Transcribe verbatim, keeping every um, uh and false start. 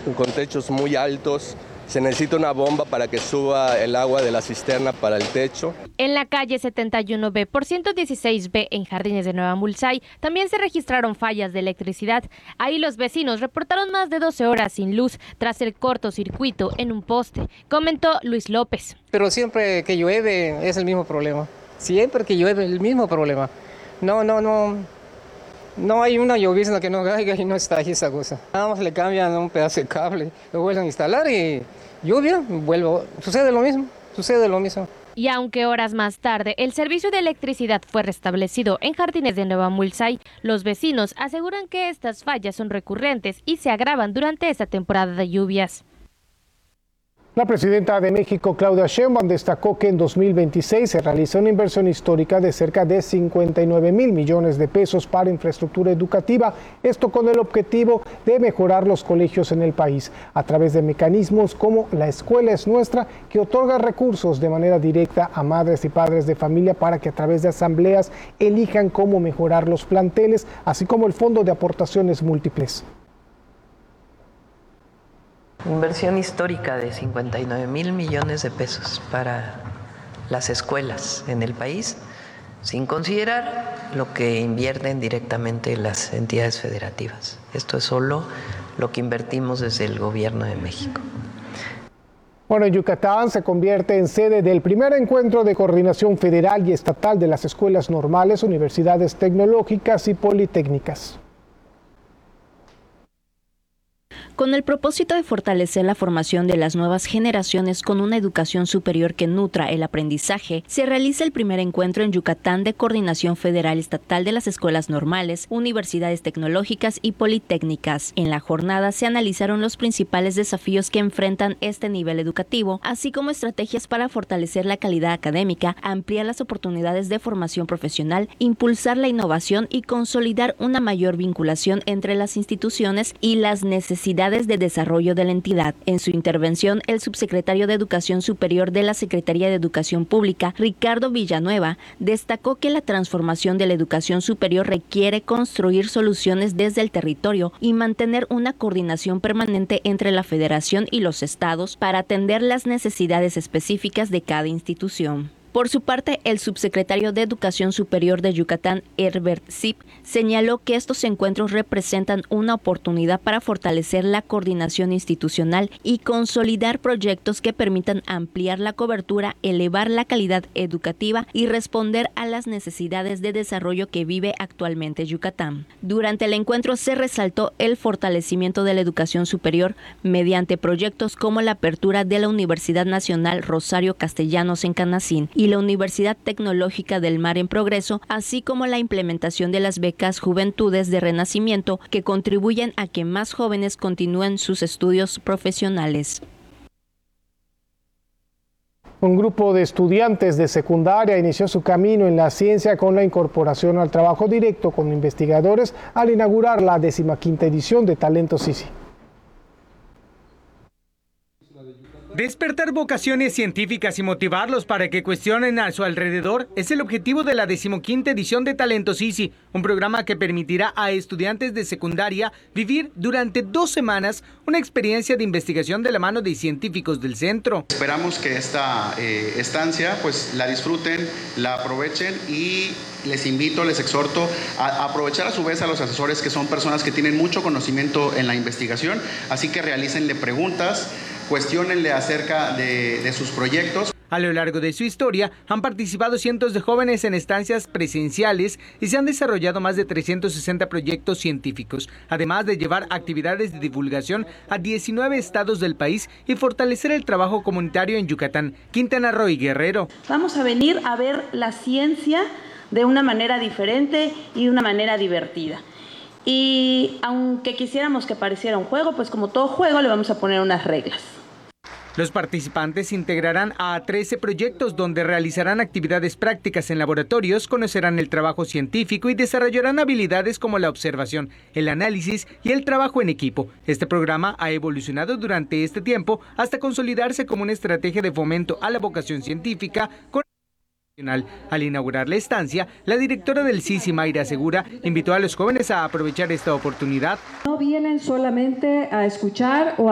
con techos muy altos. Se necesita una bomba para que suba el agua de la cisterna para el techo. En la calle setenta y uno B por ciento dieciséis B en Jardines de Nueva Mulzay también se registraron fallas de electricidad. Ahí los vecinos reportaron más de doce horas sin luz tras el cortocircuito en un poste, comentó Luis López. Pero siempre que llueve es el mismo problema. Siempre que llueve el mismo problema. No, no, no. No hay una llovizna que no caiga y no está ahí esa cosa. Nada más le cambian un pedazo de cable, lo vuelven a instalar y lluvia, vuelvo. Sucede lo mismo, sucede lo mismo. Y aunque horas más tarde el servicio de electricidad fue restablecido en Jardines de Nueva Mulzay, los vecinos aseguran que estas fallas son recurrentes y se agravan durante esta temporada de lluvias. La presidenta de México, Claudia Sheinbaum, destacó que en dos mil veintiséis se realizó una inversión histórica de cerca de cincuenta y nueve mil millones de pesos para infraestructura educativa, esto con el objetivo de mejorar los colegios en el país, a través de mecanismos como La Escuela es Nuestra, que otorga recursos de manera directa a madres y padres de familia para que a través de asambleas elijan cómo mejorar los planteles, así como el Fondo de Aportaciones Múltiples. Inversión histórica de cincuenta y nueve mil millones de pesos para las escuelas en el país, sin considerar lo que invierten directamente las entidades federativas. Esto es solo lo que invertimos desde el Gobierno de México. Bueno, Yucatán se convierte en sede del primer encuentro de coordinación federal y estatal de las escuelas normales, universidades tecnológicas y politécnicas. Con el propósito de fortalecer la formación de las nuevas generaciones con una educación superior que nutra el aprendizaje, se realiza el primer encuentro en Yucatán de coordinación federal estatal de las escuelas normales, universidades tecnológicas y politécnicas. En la jornada se analizaron los principales desafíos que enfrentan este nivel educativo, así como estrategias para fortalecer la calidad académica, ampliar las oportunidades de formación profesional, impulsar la innovación y consolidar una mayor vinculación entre las instituciones y las necesidades de desarrollo de la entidad. En su intervención, el subsecretario de Educación Superior de la Secretaría de Educación Pública, Ricardo Villanueva, destacó que la transformación de la educación superior requiere construir soluciones desde el territorio y mantener una coordinación permanente entre la Federación y los estados para atender las necesidades específicas de cada institución. Por su parte, el subsecretario de Educación Superior de Yucatán, Herbert Zip, señaló que estos encuentros representan una oportunidad para fortalecer la coordinación institucional y consolidar proyectos que permitan ampliar la cobertura, elevar la calidad educativa y responder a las necesidades de desarrollo que vive actualmente Yucatán. Durante el encuentro se resaltó el fortalecimiento de la educación superior mediante proyectos como la apertura de la Universidad Nacional Rosario Castellanos en Canacín y la Universidad Tecnológica del Mar en Progreso, así como la implementación de las becas Juventudes de Renacimiento que contribuyen a que más jóvenes continúen sus estudios profesionales. Un grupo de estudiantes de secundaria inició su camino en la ciencia con la incorporación al trabajo directo con investigadores al inaugurar la decimaquinta edición de Talentos ICI. Despertar vocaciones científicas y motivarlos para que cuestionen a su alrededor es el objetivo de la decimoquinta edición de Talentos ICI, un programa que permitirá a estudiantes de secundaria vivir durante dos semanas una experiencia de investigación de la mano de científicos del centro. Esperamos que esta eh, estancia pues la disfruten, la aprovechen y les invito, les exhorto a aprovechar a su vez a los asesores que son personas que tienen mucho conocimiento en la investigación, así que realícenle preguntas, cuestiónenle acerca de, de sus proyectos. A lo largo de su historia han participado cientos de jóvenes en estancias presenciales y se han desarrollado más de trescientos sesenta proyectos científicos, además de llevar actividades de divulgación a diecinueve estados del país y fortalecer el trabajo comunitario en Yucatán, Quintana Roo y Guerrero. Vamos a venir a ver la ciencia de una manera diferente y de una manera divertida. Y aunque quisiéramos que pareciera un juego, pues como todo juego le vamos a poner unas reglas. Los participantes integrarán a trece proyectos donde realizarán actividades prácticas en laboratorios, conocerán el trabajo científico y desarrollarán habilidades como la observación, el análisis y el trabajo en equipo. Este programa ha evolucionado durante este tiempo hasta consolidarse como una estrategia de fomento a la vocación científica con Al inaugurar la estancia, la directora del C I C I, Mayra Segura, invitó a los jóvenes a aprovechar esta oportunidad. No vienen solamente a escuchar o